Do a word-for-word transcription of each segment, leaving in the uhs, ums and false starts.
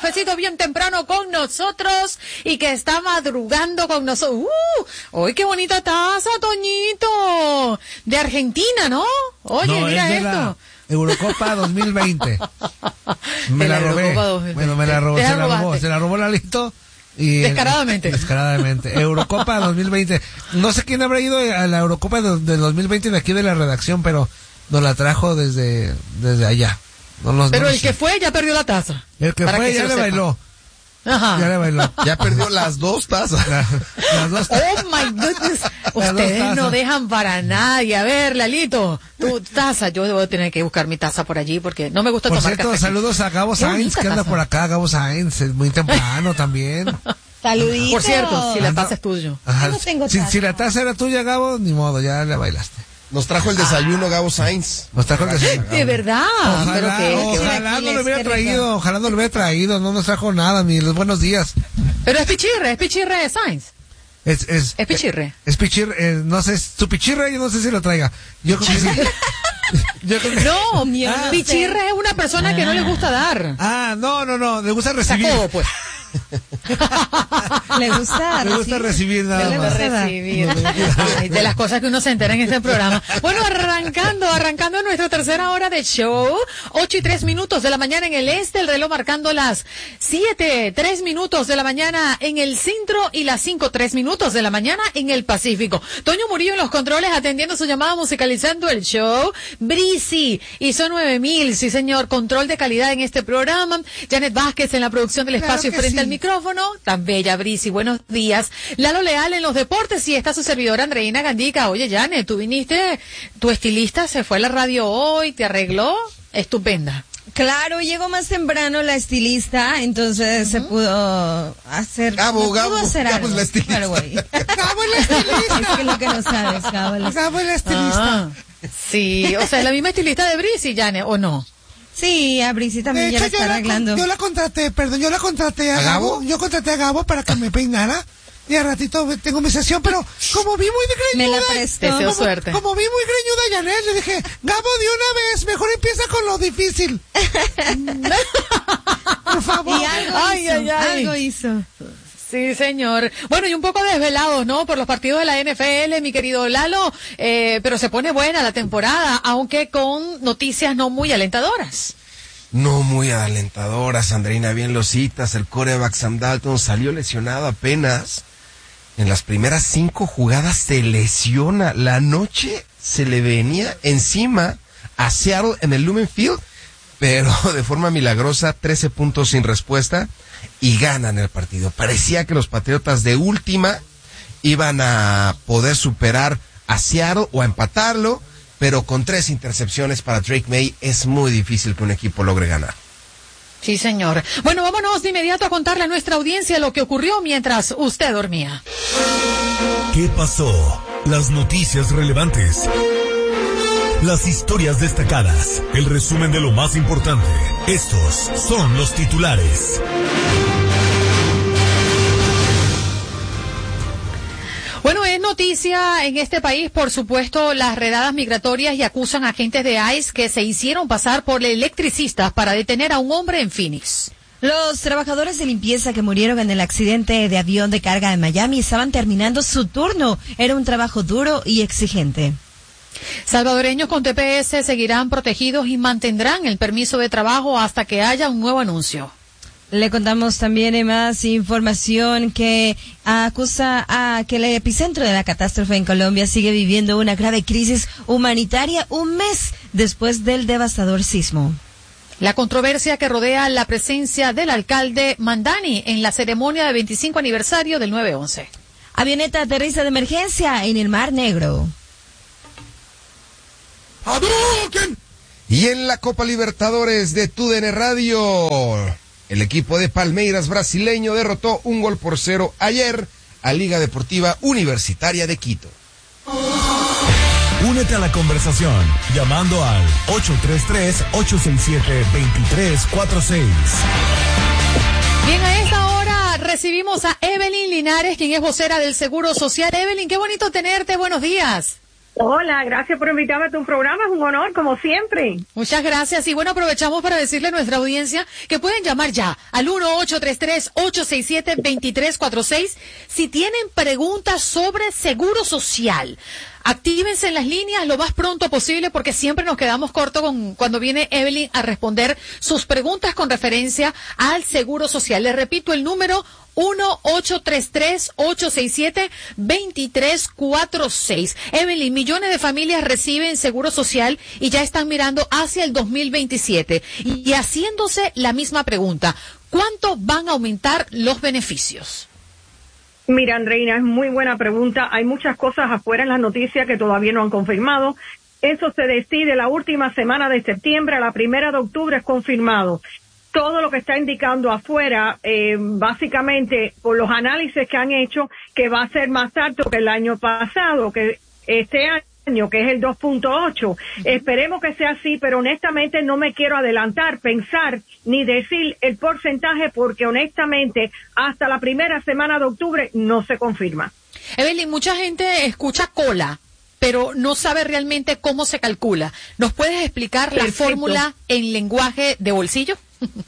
cafecito bien temprano con nosotros y que está madrugando con nosotros. ¡Uh! ¡Uy, qué bonita taza, Toñito! De Argentina, ¿no? Oye, no, mira es de esto. La Eurocopa dos mil veinte. Me la, la robé. dos mil veinte. Bueno, me la robó, se la robó, se la robó Lalito. Y descaradamente. El, descaradamente. Eurocopa dos mil veinte. No sé quién habrá ido a la Eurocopa de, de dos mil veinte de aquí de la redacción, pero nos la trajo desde, desde allá. No los, pero no el sé. que fue ya perdió la taza. El que fue que ya le sepa. bailó. Ajá. Ya le bailó. Ya perdió las dos tazas. La, las dos tazas. Oh my goodness. Ustedes no dejan para nadie. A ver, Lalito, tu taza. Yo debo tener que buscar mi taza por allí porque no me gusta por tomar cierto, café. Saludos a Gabo Sainz, que anda por acá. Gabo Sainz, es muy temprano también. Saluditos. Por cierto, si la taza es tuyo. Ajá. Yo no tengo si, taza. si la taza era tuya, Gabo, ni modo, ya la bailaste. Nos trajo el desayuno Gabo Sainz. Nos trajo el desayuno. De verdad. Ojalá, pero que, ojalá que... no lo hubiera traído, ojalá no lo hubiera traído, no nos trajo nada, ni los buenos días. Pero es pichirre, es pichirre de Sainz. Es, es, es pichirre. Es, es pichirre, eh, no sé, su pichirre yo no sé si lo traiga. Yo creo que sí. Yo creo que... No, mi ah, pichirre es una persona ah. que no le gusta dar. Ah, no, no, no, le gusta recibir. Sacodo, pues. Le gusta Le gusta recibir nada le más. Recibir. Ay, de las cosas que uno se entera en este programa. Bueno, arrancando, arrancando nuestra tercera hora de show. Ocho y tres minutos de la mañana en el este, el reloj marcando las siete, tres minutos de la mañana en el centro y las cinco, tres minutos de la mañana en el Pacífico. Toño Murillo en los controles atendiendo su llamada, musicalizando el show. Brisi hizo nueve mil, sí señor, control de calidad en este programa. Janet Vázquez en la producción del espacio claro frente sí. al micrófono. Tan bella, Brisi, buenos días. Lalo Leal en los deportes y está su servidora Andreina Gandica. Oye, Janet, tú viniste, tu estilista se fue a la radio hoy, te arregló, estupenda. Claro, llegó más temprano la estilista, entonces uh-huh. se pudo hacer, Gabo, pudo Gabo, hacer Gabo algo. es la estilista. Gabo es la estilista. Es que lo que no sabes, Gabo es la estilista. Gabo es la estilista. Ah, sí, o sea, la misma estilista de Brisi, Janet, ¿o no? Sí, a Brisi también ya la está arreglando. Con, yo la contraté, perdón, yo la contraté a, ¿A Gabo? Gabo. Yo contraté a Gabo para que me peinara. Y al ratito tengo mi sesión, pero como vi muy greñuda. Me la prestó. Deseo como, suerte. Como vi muy greñuda, Janet, le dije, Gabo, de una vez, mejor empieza con lo difícil. Por favor. Y algo ay, hizo, ay, ay. algo hizo. Sí, señor. Bueno, y un poco desvelados, ¿no? Por los partidos de la N F L, mi querido Lalo, eh, pero se pone buena la temporada, aunque con noticias no muy alentadoras. No muy alentadoras, Andreina, bien lo citas, el quarterback Sam Dalton salió lesionado apenas. En las primeras cinco jugadas se lesiona, la noche se le venía encima a Seattle en el Lumen Field, pero de forma milagrosa, trece puntos sin respuesta y ganan el partido. Parecía que los Patriotas de última iban a poder superar a Seattle o a empatarlo, pero con tres intercepciones para Drake May es muy difícil que un equipo logre ganar. Sí, señor. Bueno, vámonos de inmediato a contarle a nuestra audiencia lo que ocurrió mientras usted dormía. ¿Qué pasó? Las noticias relevantes. Las historias destacadas. El resumen de lo más importante. Estos son los titulares. Bueno, es noticia en este país, por supuesto, las redadas migratorias y acusan a agentes de ICE que se hicieron pasar por electricistas para detener a un hombre en Phoenix. Los trabajadores de limpieza que murieron en el accidente de avión de carga en Miami estaban terminando su turno. Era un trabajo duro y exigente. Salvadoreños con T P S seguirán protegidos y mantendrán el permiso de trabajo hasta que haya un nuevo anuncio. Le contamos también más información que acusa a que el epicentro de la catástrofe en Colombia sigue viviendo una grave crisis humanitaria un mes después del devastador sismo. La controversia que rodea la presencia del alcalde Mandani en la ceremonia del veinticinco aniversario del nueve once. Avioneta aterriza de emergencia en el Mar Negro. Y en la Copa Libertadores de T U D N Radio, el equipo de Palmeiras brasileño derrotó un gol por cero ayer a Liga Deportiva Universitaria de Quito. Únete a la conversación llamando al ocho tres tres, ocho seis siete, dos tres cuatro seis. Bien, a esta hora recibimos a Evelyn Linares, quien es vocera del Seguro Social. Evelyn, qué bonito tenerte, buenos días. Hola, gracias por invitarme a tu programa, es un honor, como siempre. Muchas gracias. Y bueno, aprovechamos para decirle a nuestra audiencia que pueden llamar ya al uno ocho tres tres, ocho seis siete, dos tres cuatro seis si tienen preguntas sobre seguro social. Actívense en las líneas lo más pronto posible porque siempre nos quedamos cortos con cuando viene Evelyn a responder sus preguntas con referencia al seguro social. Les repito el número uno ocho tres tres, ocho seis siete, dos tres cuatro seis. Evelyn, millones de familias reciben seguro social y ya están mirando hacia el dos mil veintisiete y haciéndose la misma pregunta. ¿Cuánto van a aumentar los beneficios? Mira, Andreina, es muy buena pregunta. Hay muchas cosas afuera en las noticias que todavía no han confirmado. Eso se decide la última semana de septiembre, a la primera de octubre es confirmado. Todo lo que está indicando afuera, eh, básicamente, por los análisis que han hecho, que va a ser más alto que el año pasado, que este año, que es el dos punto ocho. Uh-huh. Esperemos que sea así, pero honestamente no me quiero adelantar, pensar, ni decir el porcentaje, porque honestamente, hasta la primera semana de octubre no se confirma. Evelyn, mucha gente escucha cola, pero no sabe realmente cómo se calcula. ¿Nos puedes explicar Perfecto. la fórmula en lenguaje de bolsillo?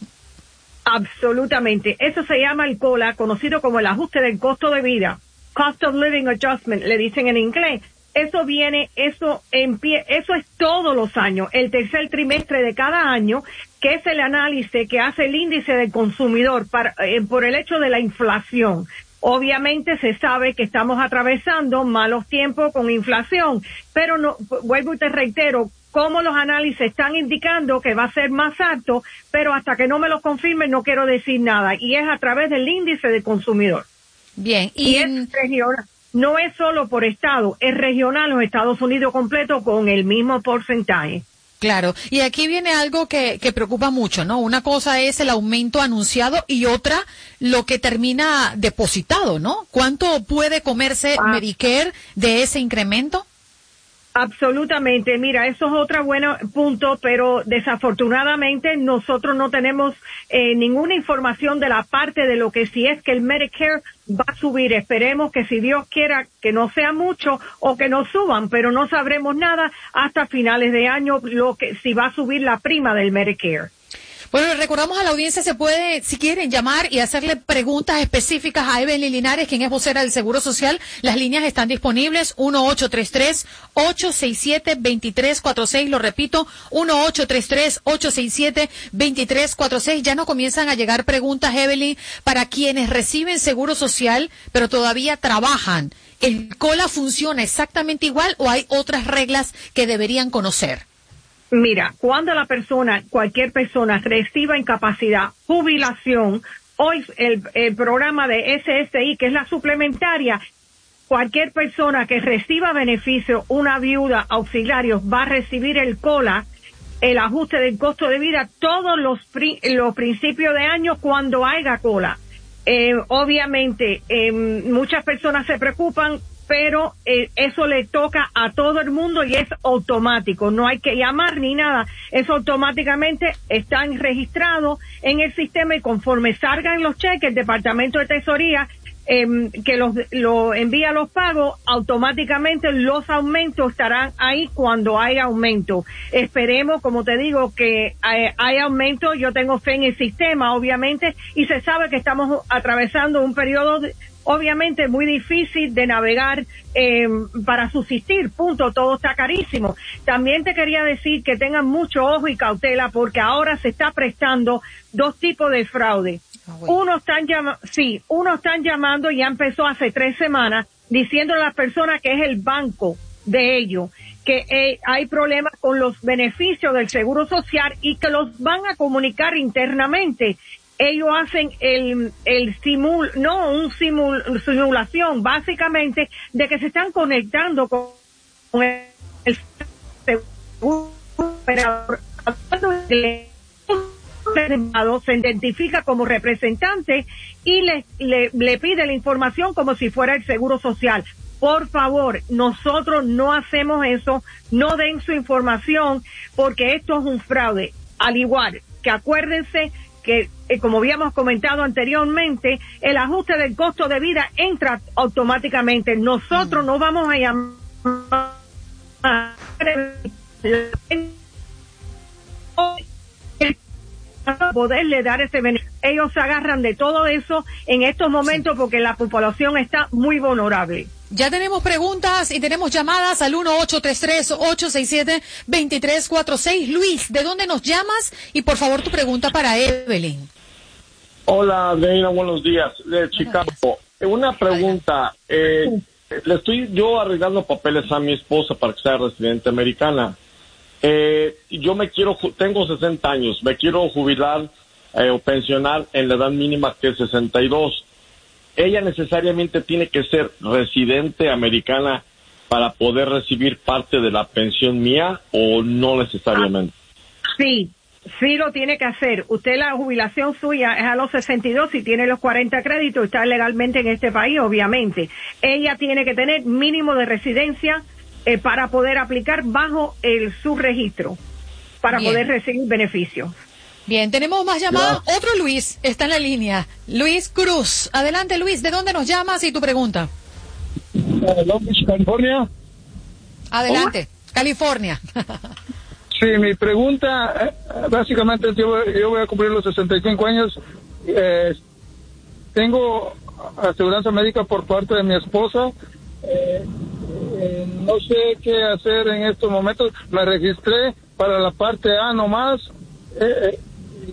Absolutamente. Eso se llama el COLA, conocido como el ajuste del costo de vida. Cost of Living Adjustment, le dicen en inglés. Eso viene, eso empie- eso es todos los años, el tercer trimestre de cada año, que es el análisis que hace el índice del consumidor para, eh, por el hecho de la inflación. Obviamente se sabe que estamos atravesando malos tiempos con inflación, pero no, vuelvo y te reitero, como los análisis están indicando que va a ser más alto, pero hasta que no me lo confirmen no quiero decir nada, y es a través del índice del consumidor. Bien, y, y es regional, no es solo por estado, es regional los Estados Unidos completo con el mismo porcentaje. Claro, y aquí viene algo que, que preocupa mucho, ¿no? Una cosa es el aumento anunciado y otra lo que termina depositado, ¿no? ¿Cuánto puede comerse ah. Medicare de ese incremento? Absolutamente, mira, eso es otro buen punto, pero desafortunadamente nosotros no tenemos eh, ninguna información de la parte de lo que si es que el Medicare va a subir. Esperemos que si Dios quiera que no sea mucho o que no suban, pero no sabremos nada hasta finales de año lo que si va a subir la prima del Medicare. Bueno, recordamos a la audiencia, se puede, si quieren, llamar y hacerle preguntas específicas a Evelyn Linares, quien es vocera del Seguro Social. Las líneas están disponibles, uno ocho tres tres, ocho seis siete, dos tres cuatro seis, lo repito, uno ocho tres tres, ocho seis siete, dos tres cuatro seis. Ya nos comienzan a llegar preguntas, Evelyn, para quienes reciben Seguro Social, pero todavía trabajan. ¿El COLA funciona exactamente igual o hay otras reglas que deberían conocer? Mira, cuando la persona, cualquier persona reciba incapacidad, jubilación, hoy el, el programa de S S I, que es la suplementaria, cualquier persona que reciba beneficio, una viuda, auxiliarios, va a recibir el COLA, el ajuste del costo de vida, todos los, pri, los principios de año cuando haya COLA. Eh, obviamente, eh, muchas personas se preocupan, pero eh, eso le toca a todo el mundo y es automático, no hay que llamar ni nada, eso automáticamente están registrados en el sistema y conforme salgan los cheques, el Departamento de Tesorería eh, que los lo envía los pagos, automáticamente los aumentos estarán ahí cuando hay aumento. Esperemos, como te digo, que hay, hay aumento, yo tengo fe en el sistema, obviamente, y se sabe que estamos atravesando un periodo de, obviamente muy difícil de navegar eh, para subsistir, punto, todo está carísimo. También te quería decir que tengan mucho ojo y cautela porque ahora se está prestando dos tipos de fraude. Oh, uno están llamando, sí, uno están llamando, ya empezó hace tres semanas, diciendo a las personas que es el banco de ellos, que eh, hay problemas con los beneficios del Seguro Social y que los van a comunicar internamente. Ellos hacen el, el simul, no un simul, simulación, básicamente, de que se están conectando con, con el, el seguro operador. Se identifica como representante y le, le, le pide la información como si fuera el Seguro Social. Por favor, nosotros no hacemos eso, no den su información, porque esto es un fraude. Al igual que acuérdense que, eh, como habíamos comentado anteriormente, el ajuste del costo de vida entra automáticamente. Nosotros no vamos a llamar poderle dar ese beneficio. Ellos se agarran de todo eso en estos momentos porque la población está muy vulnerable. Ya tenemos preguntas y tenemos llamadas al uno ocho tres tres, ocho seis siete, dos tres cuatro seis. Luis, ¿de dónde nos llamas? Y por favor tu pregunta para Evelyn. Hola, Deina, buenos días. De Chicago. Una pregunta. Eh, le estoy yo arreglando papeles a mi esposa para que sea residente americana. Eh, yo me quiero, tengo sesenta años, me quiero jubilar eh, o pensionar en la edad mínima que es sesenta y dos. ¿Ella necesariamente tiene que ser residente americana para poder recibir parte de la pensión mía o no necesariamente? Ah, sí, sí lo tiene que hacer. Usted, la jubilación suya es a los sesenta y dos, si tiene los cuarenta créditos, está legalmente en este país, obviamente. Ella tiene que tener mínimo de residencia Eh, para poder aplicar bajo el subregistro, para Bien. poder recibir beneficios. Bien, tenemos más llamadas. Yeah. Otro Luis está en la línea. Luis Cruz. Adelante, Luis. ¿De dónde nos llamas y tu pregunta? Uh, Long Beach, California. Adelante, ¿Cómo? California. Sí, mi pregunta, eh, básicamente yo, yo voy a cumplir los sesenta y cinco años. Eh, tengo aseguranza médica por parte de mi esposa. Eh, Eh, no sé qué hacer en estos momentos. Me registré para la parte A nomás eh, eh,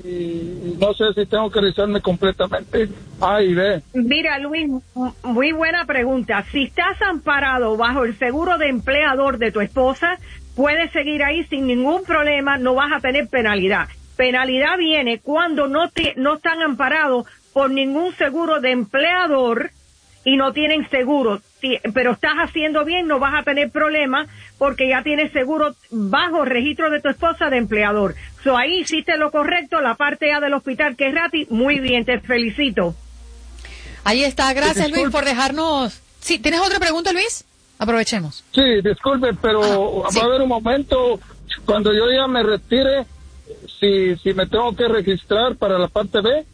y no sé si tengo que realizarme completamente A y B. Mira, Luis, muy buena pregunta. Si estás amparado bajo el seguro de empleador de tu esposa, puedes seguir ahí sin ningún problema, no vas a tener penalidad. Penalidad viene cuando no te, no están amparados por ningún seguro de empleador y no tienen seguro, pero estás haciendo bien, no vas a tener problemas porque ya tienes seguro bajo registro de tu esposa de empleador. So, ahí hiciste lo correcto, la parte A del hospital que es gratis, muy bien, te felicito. Ahí está, gracias Luis por dejarnos. Sí, ¿tienes otra pregunta, Luis? Aprovechemos. Sí, disculpe, pero ah, sí. Va a haber un momento cuando yo ya me retire, si, si me tengo que registrar para la parte B.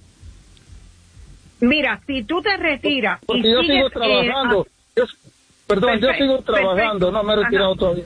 Mira, si tú te retiras porque y yo sigues, sigo trabajando, eh, yo, perdón, perfecto, yo sigo trabajando, perfecto. No me he retirado Ajá. todavía.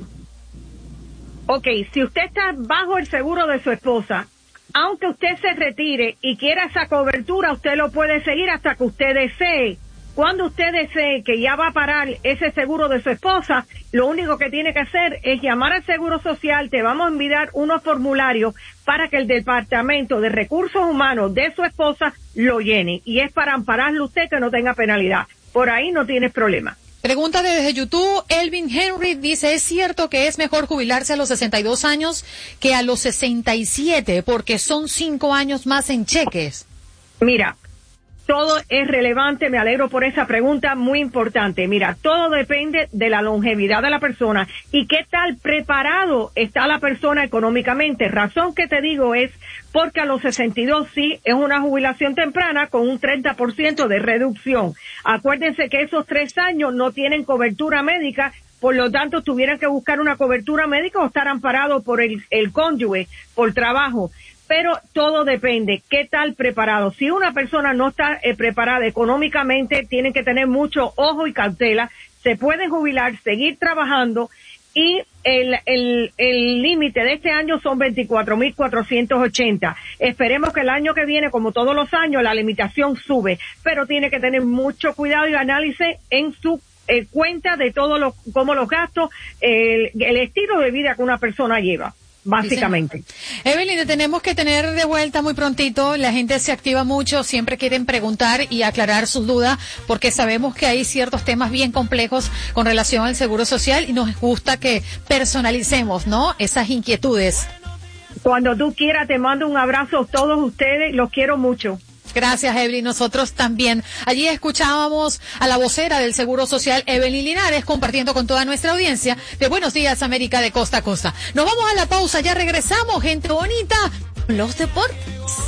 Ok, si usted está bajo el seguro de su esposa, aunque usted se retire y quiera esa cobertura, usted lo puede seguir hasta que usted desee. Cuando usted desee que ya va a parar ese seguro de su esposa, lo único que tiene que hacer es llamar al Seguro Social, te vamos a enviar unos formularios para que el Departamento de Recursos Humanos de su esposa lo llene. Y es para ampararle usted que no tenga penalidad. Por ahí no tienes problema. Pregunta desde YouTube, Elvin Henry dice, ¿es cierto que es mejor jubilarse a los sesenta y dos años que a los sesenta y siete porque son cinco años más en cheques? Mira, todo es relevante, me alegro por esa pregunta, muy importante. Mira, todo depende de la longevidad de la persona y qué tal preparado está la persona económicamente. Razón que te digo es porque a los sesenta y dos sí es una jubilación temprana con un treinta por ciento de reducción. Acuérdense que esos tres años no tienen cobertura médica, por lo tanto tuvieran que buscar una cobertura médica o estar amparados por el, el cónyuge, por trabajo. Pero todo depende, ¿qué tal preparado? Si una persona no está eh, preparada económicamente, tienen que tener mucho ojo y cautela, se pueden jubilar, seguir trabajando y el el el límite de este año son veinticuatro mil cuatrocientos ochenta. Esperemos que el año que viene, como todos los años, la limitación sube, pero tiene que tener mucho cuidado y análisis en su eh, cuenta de todo lo, como los gastos, el, el estilo de vida que una persona lleva. Básicamente. Sí, Evelyn, tenemos que tener de vuelta muy prontito. La gente se activa mucho, siempre quieren preguntar y aclarar sus dudas, porque sabemos que hay ciertos temas bien complejos con relación al Seguro Social y nos gusta que personalicemos, ¿no? Esas inquietudes. Cuando tú quieras, te mando un abrazo a todos ustedes, los quiero mucho. Gracias, Evelyn. Nosotros también. Allí escuchábamos a la vocera del Seguro Social, Evelyn Linares, compartiendo con toda nuestra audiencia de Buenos Días, América, de costa a costa. Nos vamos a la pausa, ya regresamos, gente bonita, los deportes.